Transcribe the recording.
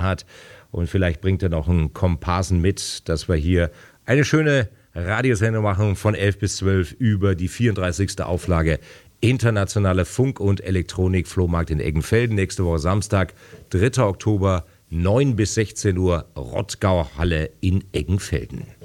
hat. Und vielleicht bringt er noch einen Komparsen mit, dass wir hier eine schöne Radiosendung machen von 11 bis 12 über die 34. Auflage Internationale Funk- und Elektronik-Flohmarkt in Eggenfelden. Nächste Woche Samstag, 3. Oktober, 9 bis 16 Uhr, Rottgau Halle in Eggenfelden.